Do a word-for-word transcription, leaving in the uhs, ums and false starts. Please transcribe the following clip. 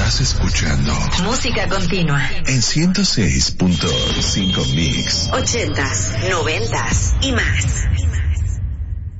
Estás escuchando Música Continua en ciento seis punto cinco Mix. Ochentas, noventas y más.